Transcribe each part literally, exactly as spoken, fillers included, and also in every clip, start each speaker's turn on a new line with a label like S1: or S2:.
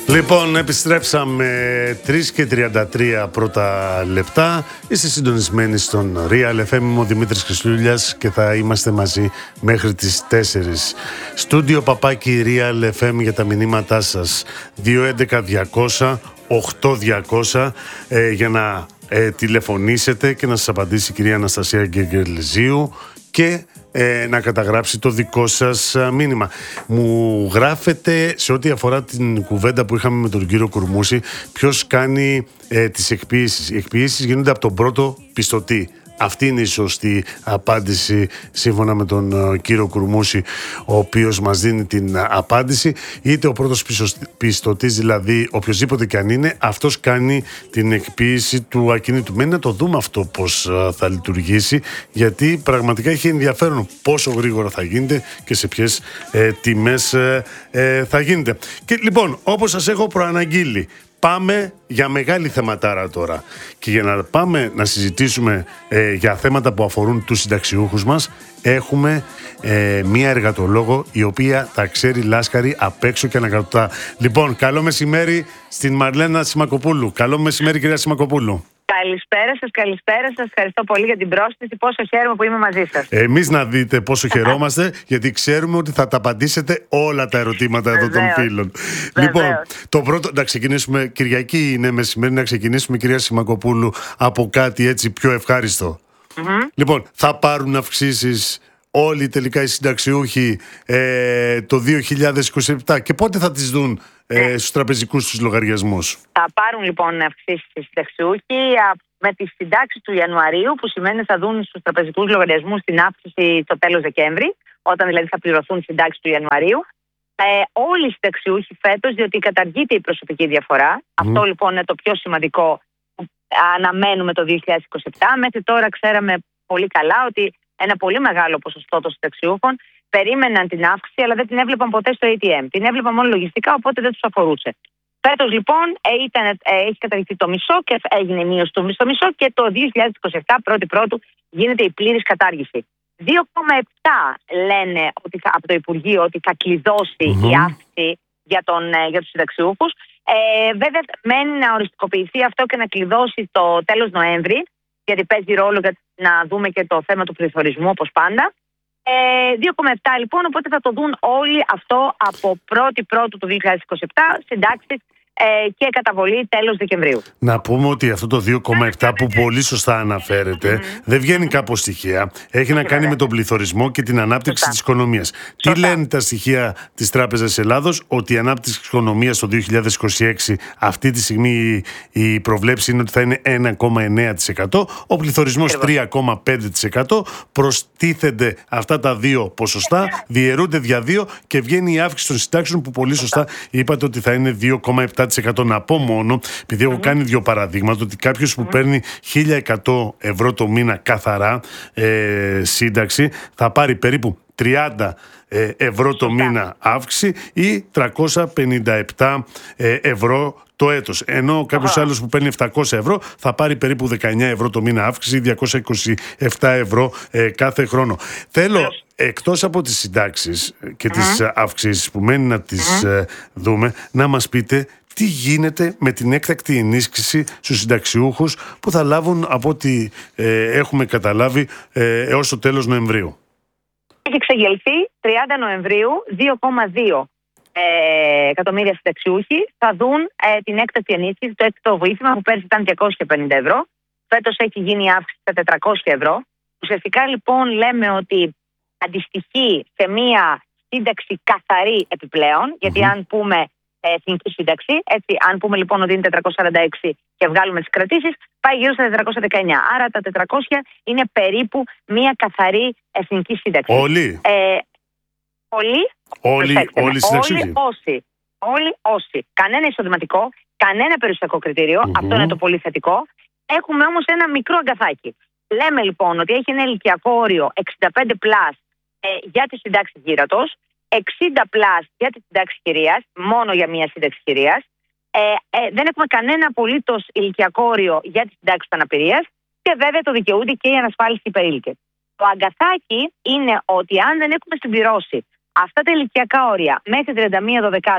S1: Λοιπόν, επιστρέψαμε τρεις και τριάντα τρία πρώτα λεπτά. Είστε συντονισμένοι στον Real εφ εμ. Είμαι ο Δημήτρης Χριστούλιας και θα είμαστε μαζί μέχρι τις τέσσερις. Στούντιο παπάκι Real εφ εμ για τα μηνύματά σας. δύο έντεκα διακόσια οκτώ διακόσια ε, για να ε, τηλεφωνήσετε και να σας απαντήσει η κυρία Αναστασία Γκεγγελζίου και ε, να καταγράψει το δικό σας μήνυμα. Μου γράφετε σε ό,τι αφορά την κουβέντα που είχαμε με τον κύριο Κουρμούση, ποιος κάνει ε, τις εκποίησεις. Οι εκποίησεις γίνονται από τον πρώτο πιστωτή. Αυτή είναι η σωστή απάντηση σύμφωνα με τον uh, κύριο Κουρμούση, ο οποίος μας δίνει την uh, απάντηση. Είτε ο πρώτος πιστωτής, δηλαδή οποιοσδήποτε και αν είναι, αυτός κάνει την εκποίηση του ακινήτου. Μένει να το δούμε αυτό πώς uh, θα λειτουργήσει, γιατί πραγματικά έχει ενδιαφέρον πόσο γρήγορα θα γίνεται και σε ποιες ε, τιμές ε, ε, θα γίνεται. Και λοιπόν, όπως σας έχω προαναγγείλει, πάμε για μεγάλη θεματάρα τώρα. Και για να πάμε να συζητήσουμε ε, για θέματα που αφορούν τους συνταξιούχους μας, έχουμε ε, μία εργατολόγο η οποία τα ξέρει λάσκαρη απ' έξω και ανακατοτά. Λοιπόν, καλό μεσημέρι στην Μαρλένα Σιμακοπούλου. Καλό μεσημέρι, κυρία Σιμακοπούλου.
S2: Καλησπέρα σας, καλησπέρα σας. Ευχαριστώ πολύ για την πρόσκληση. Πόσο χαίρομαι που είμαι μαζί σας.
S1: Εμείς να δείτε πόσο χαιρόμαστε, γιατί ξέρουμε ότι θα τα απαντήσετε όλα τα ερωτήματα εδώ των φίλων.
S2: Βεβαίως.
S1: Λοιπόν, το πρώτο, να ξεκινήσουμε, Κυριακή είναι μεσημέρι, να ξεκινήσουμε, κυρία Σιμακοπούλου, από κάτι έτσι πιο ευχάριστο. Mm-hmm. Λοιπόν, θα πάρουν αυξήσεις όλοι τελικά οι συνταξιούχοι ε, το δύο χιλιάδες είκοσι επτά και πότε θα τις δουν ε, στους τραπεζικούς τους λογαριασμούς?
S2: Θα πάρουν λοιπόν αυξήσεις οι συνταξιούχοι με τις συντάξεις του Ιανουαρίου, που σημαίνει θα δουν στους τραπεζικούς λογαριασμούς την αύξηση το τέλος Δεκέμβρη, όταν δηλαδή θα πληρωθούν οι συντάξεις του Ιανουαρίου. Ε, όλοι οι συνταξιούχοι φέτος, διότι καταργείται η προσωπική διαφορά. Mm. Αυτό λοιπόν είναι το πιο σημαντικό που αναμένουμε το δύο χιλιάδες είκοσι επτά. Μέχρι τώρα ξέραμε πολύ καλά ότι ένα πολύ μεγάλο ποσοστό των συνταξιούχων περίμεναν την αύξηση, αλλά δεν την έβλεπαν ποτέ στο έι τι εμ. Την έβλεπαν μόνο λογιστικά, οπότε δεν τους αφορούσε. Φέτος λοιπόν ήταν, ε, έχει καταργηθεί το μισό και έγινε η μείωση του στο μισό και το δύο χιλιάδες είκοσι επτά πρώτη πρώτου γίνεται η πλήρης κατάργηση. δύο κόμμα επτά λένε ότι θα, από το Υπουργείο ότι θα κλειδώσει mm-hmm. η αύξηση για, τον, ε, για τους συνταξιούχους. Ε, βέβαια μένει να οριστικοποιηθεί αυτό και να κλειδώσει το τέλος Νοέμβρη, γιατί παίζει ρόλο για να δούμε και το θέμα του πληθωρισμού όπως πάντα. Ε, δύο κόμμα επτά λοιπόν, οπότε θα το δουν όλοι αυτό από πρώτη πρώτου του δύο χιλιάδες είκοσι επτά, συντάξεις ε, και καταβολή τέλος Δεκεμβρίου.
S1: Να πούμε ότι αυτό το δύο κόμμα επτά που πολύ σωστά αναφέρεται mm-hmm. δεν βγαίνει κάπως στοιχεία. Έχει να κάνει με τον πληθωρισμό και την ανάπτυξη σωστά. Της οικονομίας. Σωστά. Τι λένε τα στοιχεία της Τράπεζας Ελλάδος? Ότι η ανάπτυξη της οικονομίας το δύο χιλιάδες είκοσι έξι αυτή τη στιγμή η προβλέψη είναι ότι θα είναι ένα κόμμα εννέα τοις εκατό, ο πληθωρισμός τρία κόμμα πέντε τοις εκατό. Προστίθενται αυτά τα δύο ποσοστά, διαιρούνται δια δύο και βγαίνει η αύξηση των συντάξεων που πολύ σωστά είπατε ότι θα είναι δύο κόμμα επτά τοις εκατό. Να πω μόνο, επειδή έχω mm-hmm. κάνει δύο παραδείγματα, ότι κάποιος που mm-hmm. παίρνει χίλια εκατό ευρώ το μήνα καθαρά ε, σύνταξη θα πάρει περίπου τριάντα ε, ευρώ το μήνα αύξηση ή τριακόσια πενήντα επτά ε, ευρώ το έτος. Ενώ κάποιος oh. άλλος που παίρνει επτακόσια ευρώ θα πάρει περίπου δεκαεννέα ευρώ το μήνα αύξηση, διακόσια είκοσι επτά ευρώ ε, κάθε χρόνο. Θέλω, εκτός από τις συντάξεις και mm-hmm. τις αυξήσεις που μένει να τις mm-hmm. ε, δούμε, να μας πείτε τι γίνεται με την έκτακτη ενίσχυση στους συνταξιούχους που θα λάβουν, από ό,τι ε, έχουμε καταλάβει, ε, έως το τέλος Νοεμβρίου.
S2: Έχει εξαγγελθεί τριάντα Νοεμβρίου δύο κόμμα δύο ε, εκατομμύρια συνταξιούχοι θα δουν ε, την έκτακτη ενίσχυση, το έκτακτο βοήθημα που πέρσι ήταν διακόσια πενήντα ευρώ. Φέτος έχει γίνει η αύξηση στα τετρακόσια ευρώ. Ουσιαστικά λοιπόν λέμε ότι αντιστοιχεί σε μία σύνταξη καθαρή επιπλέον, γιατί mm-hmm. αν πούμε εθνική σύνταξη, έτσι, αν πούμε λοιπόν ότι είναι τετρακόσια σαράντα έξι και βγάλουμε τις κρατήσεις, πάει γύρω στα τετρακόσια δεκαεννέα. Άρα τα τετρακόσια είναι περίπου μία καθαρή εθνική σύνταξη.
S1: Όλοι.
S2: Ε, όλοι.
S1: Όλοι, όλοι,
S2: όλοι όσοι. Όλοι όσοι. Κανένα εισοδηματικό, κανένα περιουσιακό κριτήριο, mm-hmm. αυτό είναι το πολύ θετικό. Έχουμε όμως ένα μικρό αγκαθάκι. Λέμε λοιπόν ότι έχει ένα ηλικιακό όριο εξήντα πέντε πλας ε, για τη συντάξη γύρατος, εξήντα πλας για τη συντάξη κυρίας, μόνο για μία σύνταξη κυρίας. Ε, ε, δεν έχουμε κανένα απολύτως ηλικιακό όριο για τη συντάξη αναπηρίας και βέβαια το δικαιούνται και οι ανασφάλιστοι υπερήλικες. Το αγκαθάκι είναι ότι αν δεν έχουμε συμπληρώσει αυτά τα ηλικιακά όρια μέχρι τριάντα μία Δεκάτου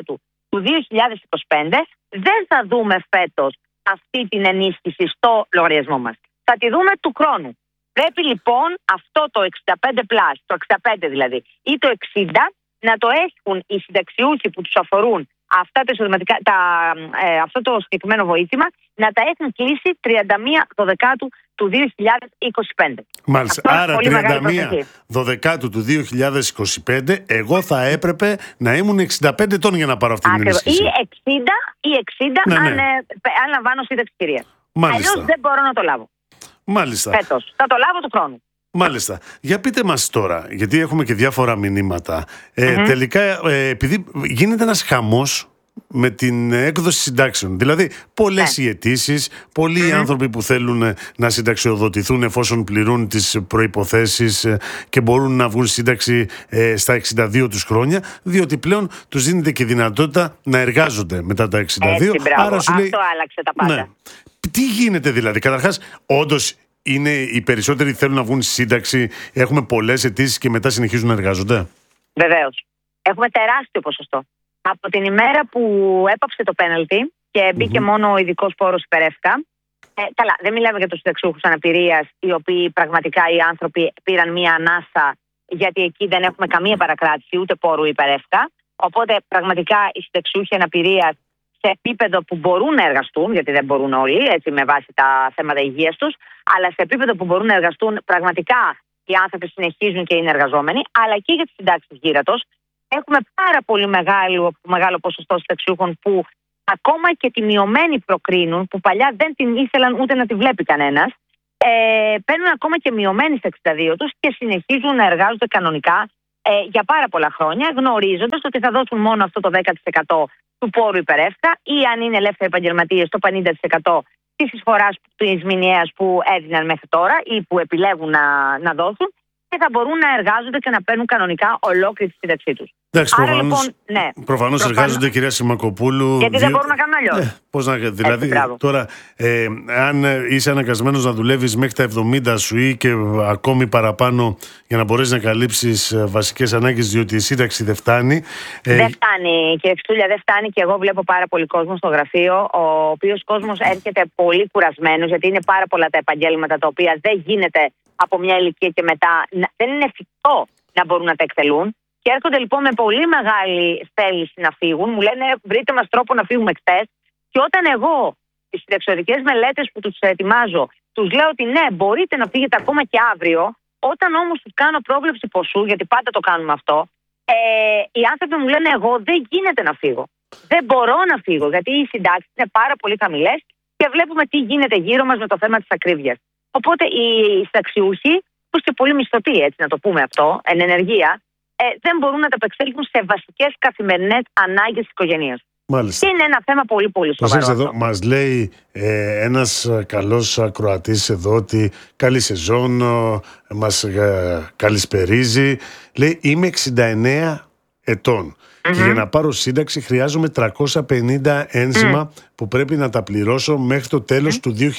S2: του δύο χιλιάδες είκοσι πέντε δεν θα δούμε φέτος αυτή την ενίσχυση στο λογαριασμό μας. Θα τη δούμε του χρόνου. Πρέπει λοιπόν αυτό το εξήντα πέντε πλας, το εξήντα πέντε δηλαδή, ή το εξήντα να το έχουν οι συνταξιούχοι που τους αφορούν αυτά τα, τα, ε, αυτό το συγκεκριμένο βοήθημα, να τα έχουν κλείσει τριάντα μία Δωδεκάτου του δύο χιλιάδες είκοσι πέντε.
S1: Μάλιστα. Άρα τριάντα μία Δωδεκάτου του δύο χιλιάδες είκοσι πέντε εγώ θα έπρεπε να ήμουν εξήντα πέντε ετών για να πάρω αυτή την ενίσχυση.
S2: Ή εξήντα, ή εξήντα
S1: ναι, ναι.
S2: Αν, ε, αν λαμβάνω σύνταξη κυρία.
S1: Μάλιστα.
S2: Αλλιώς δεν μπορώ να το λάβω.
S1: Μάλιστα.
S2: Φέτος. Θα το λάβω του χρόνου.
S1: Μάλιστα. Για πείτε μας τώρα, γιατί έχουμε και διάφορα μηνύματα. Ε, mm-hmm. Τελικά, ε, επειδή γίνεται ένας χαμός με την έκδοση συντάξεων. Δηλαδή, πολλές yeah. οι αιτήσεις, πολλοί mm-hmm. οι άνθρωποι που θέλουν να συνταξιοδοτηθούν εφόσον πληρούν τις προϋποθέσεις και μπορούν να βγουν σύνταξη ε, στα εξήντα δύο τους χρόνια, διότι πλέον τους δίνεται και δυνατότητα να εργάζονται μετά τα εξήντα δύο.
S2: Έτσι, μπράβο.
S1: Άρα σου λέει,
S2: αυτό άλλαξε τα πάντα.
S1: Ναι. Τι γίνεται δηλαδή? Καταρχάς, όντως είναι οι περισσότεροι θέλουν να βγουν σύνταξη, έχουμε πολλές αιτήσεις και μετά συνεχίζουν να εργάζονται?
S2: Βεβαίως. Έχουμε τεράστιο ποσοστό. Από την ημέρα που έπαψε το πέναλτι και μπήκε mm-hmm. μόνο ο ειδικός πόρος υπερεύκα. Ε, καλά, δεν μιλάμε για τους συνταξιούχους αναπηρίας, οι οποίοι πραγματικά οι άνθρωποι πήραν μία ανάσα, γιατί εκεί δεν έχουμε καμία παρακράτηση ούτε πόρου υπερεύκα. Οπότε πραγματικά οι συνταξιούχοι αναπηρίας σε επίπεδο που μπορούν να εργαστούν, γιατί δεν μπορούν όλοι, έτσι με βάση τα θέματα υγείας τους, αλλά σε επίπεδο που μπορούν να εργαστούν, πραγματικά οι άνθρωποι συνεχίζουν και είναι εργαζόμενοι, αλλά και για τις συντάξεις γύρατος. Έχουμε πάρα πολύ μεγάλο, μεγάλο ποσοστό συνταξιούχων που ακόμα και τη μειωμένη προκρίνουν, που παλιά δεν την ήθελαν ούτε να τη βλέπει κανένας, ε, παίρνουν ακόμα και μειωμένη στα εξήντα δύο τους και συνεχίζουν να εργάζονται κανονικά ε, για πάρα πολλά χρόνια, γνωρίζοντας ότι θα δώσουν μόνο αυτό το δέκα τοις εκατό του πόρου υπερεύκα ή αν είναι ελεύθεροι επαγγελματίες το πενήντα τοις εκατό της εισφοράς της μηνιαίας που έδιναν μέχρι τώρα ή που επιλέγουν να, να δώσουν, και θα μπορούν να εργάζονται και να παίρνουν κανονικά ολόκληρη τη σύνταξή τους.
S1: Εντάξει, προφανώς, λοιπόν, ναι, προφανώς εργάζονται, κυρία Σιμακοπούλου.
S2: Γιατί διότι... δεν μπορούν να κάνουν αλλιώς.
S1: Ε, πώς να, δηλαδή,
S2: Έτσι,
S1: τώρα, ε, αν είσαι αναγκασμένος να δουλεύεις μέχρι τα εβδομήντα σου ή και ακόμη παραπάνω για να μπορέσεις να καλύψεις βασικές ανάγκες, διότι η σύνταξη δεν φτάνει. Ε...
S2: Δεν φτάνει, και Ευστούλια, δεν φτάνει, και εγώ βλέπω πάρα πολύ κόσμο στο γραφείο, ο οποίος κόσμος έρχεται πολύ κουρασμένος, γιατί είναι πάρα πολλά τα επαγγέλματα τα οποία δεν γίνεται από μια ηλικία και μετά, δεν είναι εφικτό να μπορούν να τα εκτελούν. Και έρχονται λοιπόν με πολύ μεγάλη θέληση να φύγουν. Μου λένε, βρείτε μας τρόπο να φύγουμε χτες. Και όταν εγώ τις συνταξιοδοτικές μελέτες που τους ετοιμάζω, τους λέω ότι ναι, μπορείτε να φύγετε ακόμα και αύριο, όταν όμως τους κάνω πρόβλεψη ποσού, γιατί πάντα το κάνουμε αυτό, ε, οι άνθρωποι μου λένε, εγώ δεν γίνεται να φύγω. Δεν μπορώ να φύγω, γιατί οι συντάξεις είναι πάρα πολύ χαμηλές και βλέπουμε τι γίνεται γύρω μας με το θέμα της ακρίβειας. Οπότε οι συνταξιούχοι, που και πολύ μισθωτοί, έτσι να το πούμε αυτό, εν ενεργεία, ε, δεν μπορούν να τα απεξέλθουν σε βασικές καθημερινές ανάγκες της οικογένειας.
S1: Μάλιστα.
S2: Και είναι ένα θέμα πολύ πολύ σοβαρό.
S1: Εδώ μας λέει ε, ένας καλός ακροατής εδώ ότι καλή σεζόν, μας ε, καλησπερίζει. Λέει, είμαι εξήντα εννέα ετών. Mm-hmm. Και για να πάρω σύνταξη χρειάζομαι τριακόσια πενήντα ένζημα mm. που πρέπει να τα πληρώσω μέχρι το τέλος mm. του δύο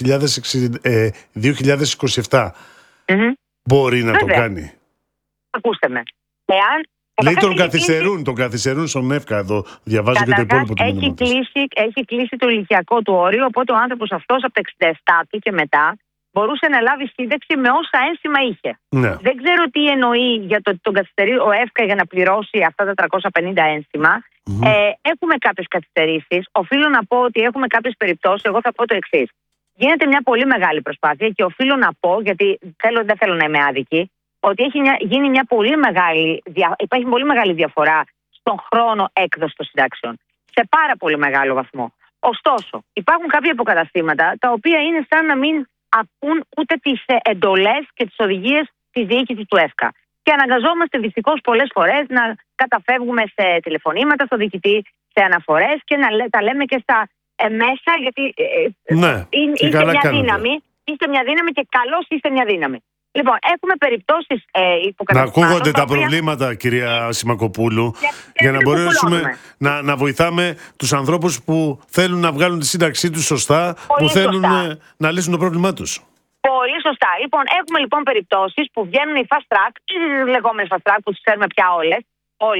S1: χιλιάδες είκοσι επτά. Mm-hmm. Μπορεί να Βέβαια. το κάνει?
S2: Ακούστε με. Εάν...
S1: Λέει τον καθυστερούν, κλείσει... τον καθυστερούν στον ΕΦΚΑ εδώ. Διαβάζω και το υπόλοιπο του
S2: έχει κλείσει, έχει κλείσει το ηλικιακό του όριο, οπότε ο άνθρωπος αυτός από τα εξήντα επτά του και μετά μπορούσε να λάβει σύνταξη με όσα ένσημα είχε.
S1: Ναι.
S2: Δεν ξέρω τι εννοεί για το, τον καθυστερεί ο ΕΦΚΑ για να πληρώσει αυτά τα τριακόσια πενήντα ένσημα. Mm-hmm. Ε, έχουμε κάποιες καθυστερήσεις. Οφείλω να πω ότι έχουμε κάποιες περιπτώσεις. Εγώ θα πω το εξής. Γίνεται μια πολύ μεγάλη προσπάθεια και οφείλω να πω, γιατί θέλω, δεν θέλω να είμαι άδικη, ότι έχει μια, γίνει μια πολύ μεγάλη, υπάρχει πολύ μεγάλη διαφορά στον χρόνο έκδοση των συντάξεων. Σε πάρα πολύ μεγάλο βαθμό. Ωστόσο, υπάρχουν κάποια υποκαταστήματα τα οποία είναι σαν να μην ακούν ούτε τις εντολές και τις οδηγίες της διοίκησης του ΕΦΚΑ. Και αναγκαζόμαστε δυστυχώς πολλές φορές να καταφεύγουμε σε τηλεφωνήματα στο διοικητή, σε αναφορές και να τα λέμε και στα ε, μέσα, γιατί ε,
S1: ναι,
S2: είναι, είστε μια κάνετε. δύναμη, είστε μια δύναμη και καλώς είστε μια δύναμη. Λοιπόν, έχουμε περιπτώσεις ε, υποκαταστημάτων.
S1: Να ακούγονται τα οποία... προβλήματα, κυρία Σιμακοπούλου, για, για να μπορέσουμε να, να βοηθάμε τους ανθρώπους που θέλουν να βγάλουν τη σύνταξή τους σωστά, Πολύ που θέλουν σωστά. να λύσουν το πρόβλημά τους.
S2: Πολύ σωστά. Λοιπόν, έχουμε λοιπόν περιπτώσεις που βγαίνουν οι fast track, οι λεγόμενες fast track που τις ξέρουμε πια όλες, όλοι,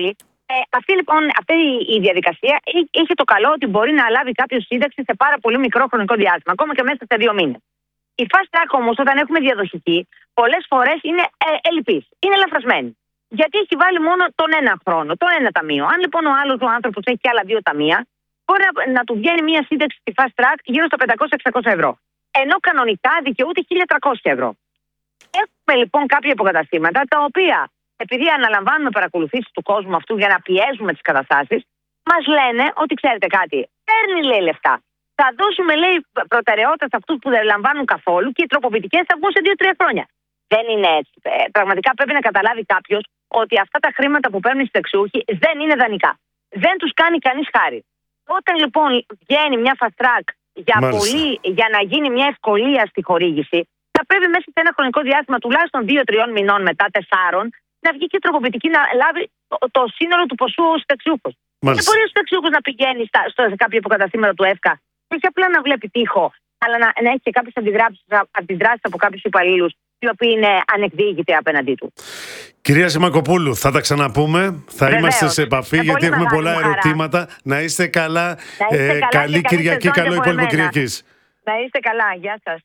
S2: Ε, αυτή λοιπόν αυτή η διαδικασία είχε το καλό ότι μπορεί να λάβει κάποιο σύνταξη σε πάρα πολύ μικρό χρονικό διάστημα, ακόμα και μέσα σε δύο μήνες. Η fast track όμως, όταν έχουμε διαδοχική, πολλές φορές είναι ε, ελλειπής, είναι ελαφρασμένη. Γιατί έχει βάλει μόνο τον ένα χρόνο, τον ένα ταμείο. Αν λοιπόν ο άλλος ο άνθρωπος έχει και άλλα δύο ταμεία, μπορεί να, να του βγαίνει μια σύνταξη στη fast track γύρω στα πεντακόσια με εξακόσια ευρώ. Ενώ κανονικά δικαιούται χίλια τριακόσια ευρώ. Έχουμε λοιπόν κάποια υποκαταστήματα τα οποία, επειδή αναλαμβάνουμε παρακολουθήσεις του κόσμου αυτού για να πιέζουμε τις καταστάσεις, μας λένε ότι ξέρετε κάτι, παίρνει λέει λεφτά. Θα δώσουμε λέει προτεραιότητα σε αυτούς που δεν λαμβάνουν καθόλου και οι τροποποιητικές θα βγουν σε δύο τρία χρόνια. Δεν είναι έτσι. Ε, πραγματικά πρέπει να καταλάβει κάποιος ότι αυτά τα χρήματα που παίρνουν οι συνταξιούχοι δεν είναι δανεικά. Δεν τους κάνει κανείς χάρη. Όταν λοιπόν βγαίνει μια fast track για, πολύ, για να γίνει μια ευκολία στη χορήγηση, θα πρέπει μέσα σε ένα χρονικό διάστημα τουλάχιστον δύο τριών μηνών μετά, τεσσάρων, να βγει και η τροποποιητική να λάβει το, το σύνολο του ποσού ο συνταξιούχος. Δεν μπορεί ο συνταξιούχος να πηγαίνει στα, στο, σε κάποια υποκαταστήματα του ΕΦΚΑ και όχι απλά να βλέπει τείχο, αλλά να, να έχει και κάποιες αντιδράσεις από κάποιους υπαλλήλους οι οποίοι είναι ανεκδίκητοι απέναντί του.
S1: Κυρία Σιμακοπούλου, θα τα ξαναπούμε. Θα Βεβαίως. Είμαστε σε επαφή με γιατί έχουμε πολλά χαρά. Ερωτήματα. Να είστε καλά. Να είστε ε, καλά καλή Κυριακή, καλό υπόλοιπο Κυριακής.
S2: Να είστε καλά. Γεια σας.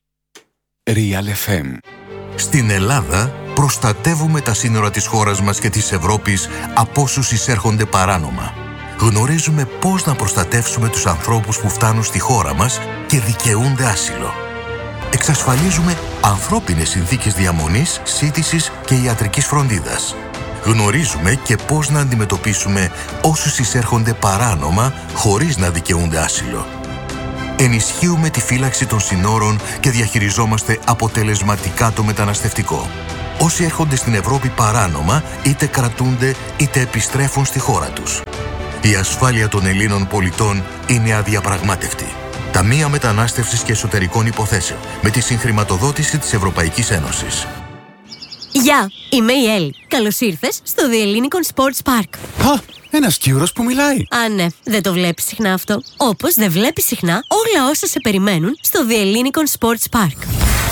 S3: Real εφ εμ. Στην Ελλάδα προστατεύουμε τα σύνορα της χώρας μας και της Ευρώπης από όσους εισέρχονται παράνομα. Γνωρίζουμε πώς να προστατεύσουμε τους ανθρώπους που φτάνουν στη χώρα μας και δικαιούνται άσυλο. Εξασφαλίζουμε ανθρώπινες συνθήκες διαμονής, σύντησης και ιατρικής φροντίδας. Γνωρίζουμε και πώς να αντιμετωπίσουμε όσους εισέρχονται παράνομα χωρίς να δικαιούνται άσυλο. Ενισχύουμε τη φύλαξη των συνόρων και διαχειριζόμαστε αποτελεσματικά το μεταναστευτικό. Όσοι έρχονται στην Ευρώπη παράνομα, είτε κρατούνται είτε επιστρέφουν στη χώρα τους. Η ασφάλεια των Ελλήνων πολιτών είναι αδιαπραγμάτευτη. Ταμεία Μετανάστευσης και Εσωτερικών Υποθέσεων, με τη συγχρηματοδότηση της Ευρωπαϊκής Ένωσης.
S4: Γεια, είμαι η Έλλη. Καλώς ήρθες στο The Ellinikon Sports Park.
S5: Α, ένας Κύρος που μιλάει.
S4: Α, ναι, δεν το βλέπεις συχνά αυτό. Όπως δεν βλέπεις συχνά όλα όσα σε περιμένουν στο The Ellinikon Sports Park.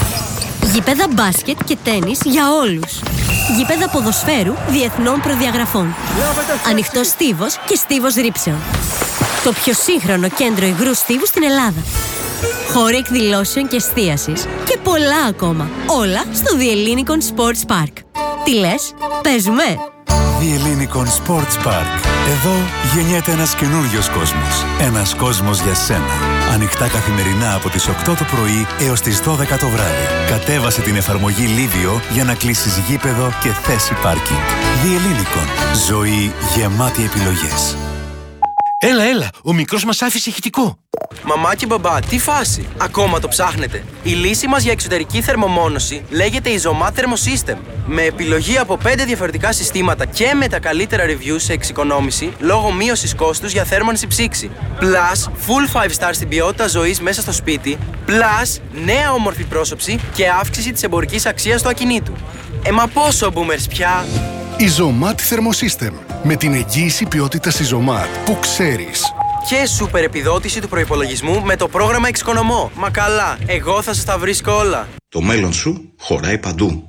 S4: Γήπεδα μπάσκετ και τένις για όλους. Γήπεδα ποδοσφαίρου διεθνών προδιαγραφών. Ανοιχτός στίβος και στίβος ρήψεων. Το πιο σύγχρονο κέντρο υγρού στίβου στην Ελλάδα. Χώροι εκδηλώσεων και εστίασης και πολλά ακόμα. Όλα στο The Ellinikon Sports Park. Τι λες, παίζουμε?
S5: The Ellinikon Sports Park. Εδώ γεννιέται ένας καινούριος κόσμος. Ένας κόσμος για σένα. Ανοιχτά καθημερινά από τις οκτώ το πρωί έως τις δώδεκα το βράδυ. Κατέβασε την εφαρμογή Livio για να κλείσεις γήπεδο και θέση πάρκινγκ. The Ellinikon. Ζωή γεμάτη επιλογές.
S6: Έλα, έλα, ο μικρός μας άφησε ηχητικό.
S7: Μαμά και μπαμπά, τι φάση, ακόμα το ψάχνετε? Η λύση μας για εξωτερική θερμομόνωση λέγεται Isomat Thermosystem. Με επιλογή από πέντε διαφορετικά συστήματα και με τα καλύτερα reviews σε εξοικονόμηση λόγω μείωσης κόστους για θέρμανση ψήξη. Plus, full five star στην ποιότητα ζωής μέσα στο σπίτι. Plus, νέα όμορφη πρόσωψη και αύξηση της εμπορικής αξίας του ακινήτου. Ε, μα πόσο boomers πια!
S8: Isomat Thermosystem. Με την εγγύηση ποιότητας Isomat που ξέρεις.
S7: Και σούπερ επιδότηση του προϋπολογισμού με το πρόγραμμα Εξοικονομώ. Μα καλά, εγώ θα σας τα βρίσκω όλα.
S9: Το μέλλον σου χωράει παντού.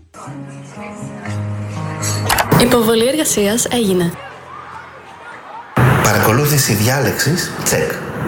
S10: Υποβολή εργασίας έγινε.
S11: Παρακολούθηση διάλεξης, τσεκ.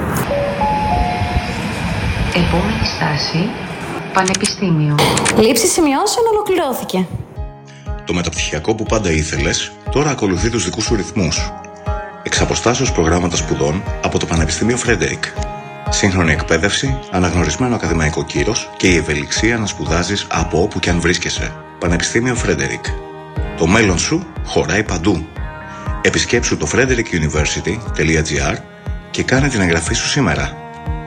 S12: Επόμενη στάση, πανεπιστήμιο.
S10: Λήψη σημειώσεων ολοκληρώθηκε.
S9: Το μεταπτυχιακό που πάντα ήθελες, τώρα ακολουθεί τους δικούς σου ρυθμούς. Εξ αποστάσεως προγράμματα σπουδών από το Πανεπιστήμιο Φρέντερικ. Σύγχρονη εκπαίδευση, αναγνωρισμένο ακαδημαϊκό κύρος και η ευελιξία να σπουδάζεις από όπου και αν βρίσκεσαι. Πανεπιστήμιο Φρέντερικ. Το μέλλον σου χωράει παντού. Επισκέψου το frederick university dot g r και κάνε την εγγραφή σου σήμερα.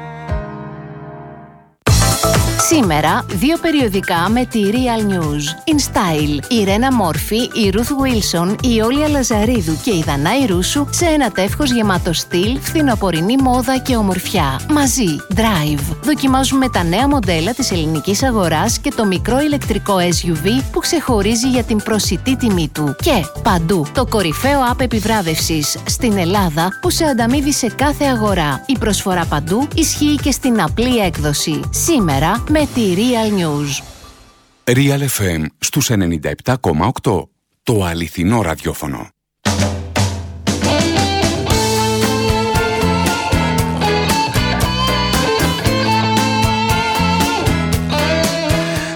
S13: Σήμερα, δύο περιοδικά με τη Real News. In Style, η Ρένα Μόρφη, η Ruth Wilson, η Όλια Λαζαρίδου και η Δανάη Ρούσου σε ένα τεύχος γεμάτο στυλ, φθινοπορεινή μόδα και ομορφιά. Μαζί, Drive. Δοκιμάζουμε τα νέα μοντέλα της ελληνικής αγοράς και το μικρό ηλεκτρικό ες γιου βι που ξεχωρίζει για την προσιτή τιμή του. Και παντού, το κορυφαίο app επιβράβευσης στην Ελλάδα που σε ανταμείβει σε κάθε αγορά. Η προσφορά παντού ισχύει και στην απλή έκδοση. Σήμερα, με τη Real News.
S3: Real εφ εμ στους ενενήντα επτά κόμμα οκτώ. Το αληθινό ραδιόφωνο.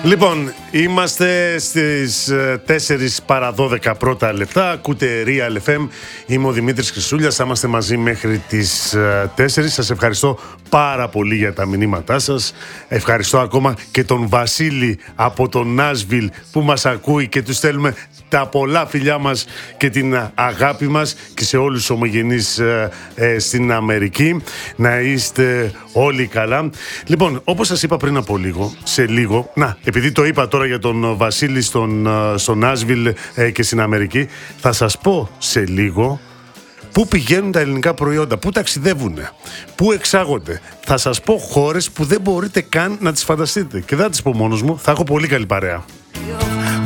S1: Λοιπόν, είμαστε στις τέσσερις παρά δώδεκα πρώτα λεπτά. Ακούτε Real εφ εμ. Είμαι ο Δημήτρης Χρυσούλιας. Θα είμαστε μαζί μέχρι τις τέσσερις. Σας ευχαριστώ πάρα πολύ για τα μηνύματά σας. Ευχαριστώ ακόμα και τον Βασίλη από τον Νάσβιλ που μας ακούει και του στέλνουμε τα πολλά φιλιά μας και την αγάπη μας και σε όλους τους ομογενείς ε, ε, στην Αμερική. Να είστε όλοι καλά. Λοιπόν, όπως σας είπα πριν από λίγο, σε λίγο, να, επειδή το είπα τώρα για τον Βασίλη στον, στον Νάσβιλ ε, και στην Αμερική, θα σας πω σε λίγο πού πηγαίνουν τα ελληνικά προϊόντα, πού ταξιδεύουν, πού εξάγονται. Θα σας πω χώρες που δεν μπορείτε καν να τις φανταστείτε. Και δεν θα τις πω μόνος μου, θα έχω πολύ καλή παρέα.